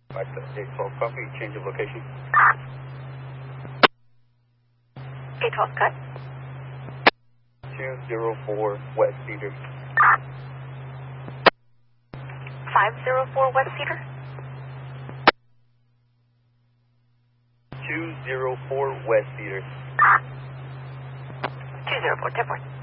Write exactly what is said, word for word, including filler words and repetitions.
five eight twelve, copy, change of location. eight twelve, cut. two zero four West Cedar. five zero four West Cedar. two zero four West Cedar. two zero four, ten four.